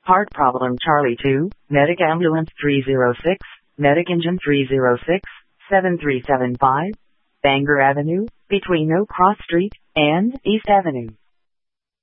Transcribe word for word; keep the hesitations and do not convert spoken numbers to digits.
Heart problem Charlie two, Medic Ambulance three zero six, Medic Engine three zero six, seven three seven five, Bangor Avenue, between Oak Cross Street and East Avenue.